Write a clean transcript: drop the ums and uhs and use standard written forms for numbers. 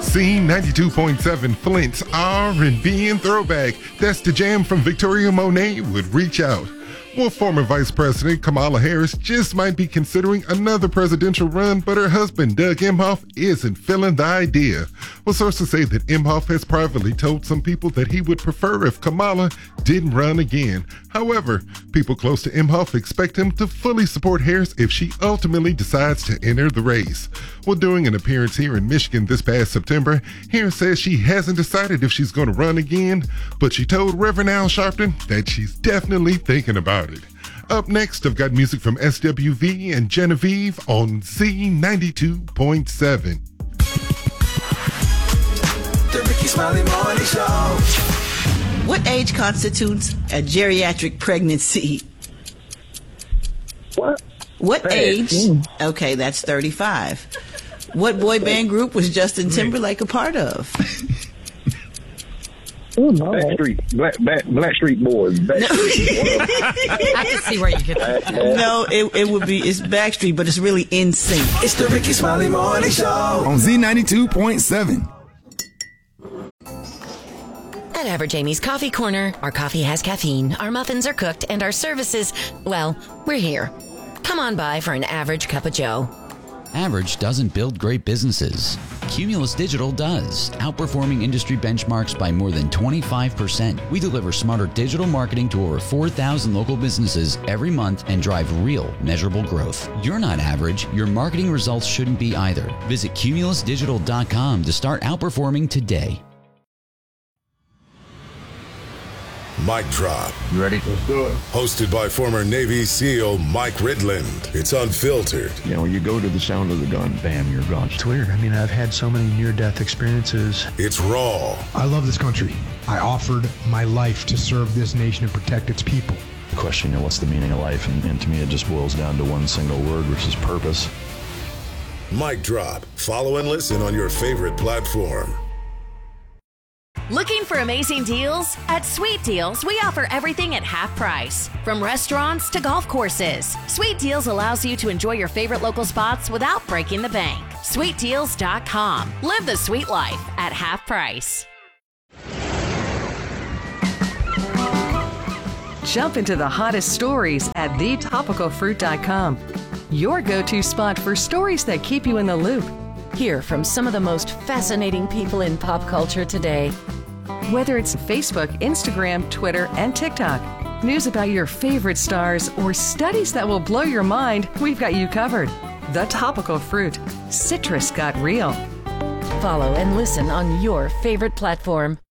Z92.7 Flint's R&B and throwback. That's the jam from Victoria Monet would reach out. Well, former Vice President Kamala Harris just might be considering another presidential run, but her husband, Doug Emhoff, isn't feeling the idea. Well, sources say that Emhoff has privately told some people that he would prefer if Kamala didn't run again. However, people close to Emhoff expect him to fully support Harris if she ultimately decides to enter the race. Well, during an appearance here in Michigan this past September, Harris says she hasn't decided if she's going to run again, but she told Reverend Al Sharpton that she's definitely thinking about it. Up next, I've got music from SWV and Genevieve on Z92.7. The Ricky Smiley Morning Show. What age constitutes a geriatric pregnancy? What age? Okay, that's 35. What boy band group was Justin Timberlake a part of? Oh, no. Blackstreet Boys. I can see where you get that. No, it's Backstreet, but it's really NSYNC. It's the Ricky Smiley Morning Show on Z92.7. At Average Amy's Coffee Corner, our coffee has caffeine, our muffins are cooked, and our services, well, we're here. Come on by for an average cup of joe. Average doesn't build great businesses. Cumulus Digital does, outperforming industry benchmarks by more than 25%. We deliver smarter digital marketing to over 4,000 local businesses every month and drive real, measurable growth. You're not average. Your marketing results shouldn't be either. Visit cumulusdigital.com to start outperforming today. Mic Drop. You ready? Let's do it. Hosted by former Navy SEAL Mike Ridland. It's unfiltered. You know, you go to the sound of the gun, bam, you're gone. It's weird. I mean, I've had so many near-death experiences. It's raw. I love this country. I offered my life to serve this nation and protect its people. The question, you know, what's the meaning of life? And to me, it just boils down to one single word, which is purpose. Mic Drop. Follow and listen on your favorite platform. Looking for amazing deals? At Sweet Deals, we offer everything at half price. From restaurants to golf courses, Sweet Deals allows you to enjoy your favorite local spots without breaking the bank. SweetDeals.com. Live the sweet life at half price. Jump into the hottest stories at thetopicalfruit.com. Your go-to spot for stories that keep you in the loop. Hear from some of the most fascinating people in pop culture today. Whether it's Facebook, Instagram, Twitter, and TikTok, news about your favorite stars, or studies that will blow your mind, we've got you covered. The Topical Fruit. Citrus got real. Follow and listen on your favorite platform.